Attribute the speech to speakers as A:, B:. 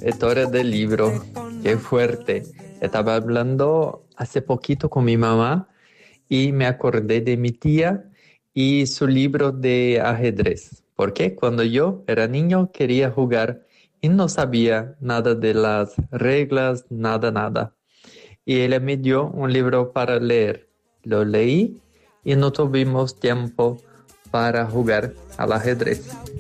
A: historia del libro. Qué fuerte. Estaba hablando hace poquito con mi mamá y me acordé de mi tía y su libro de ajedrez. Porque cuando yo era niño quería jugar y no sabía nada de las reglas, nada. Y ella me dio un libro para leer. Lo leí y no tuvimos tiempo para jugar al ajedrez.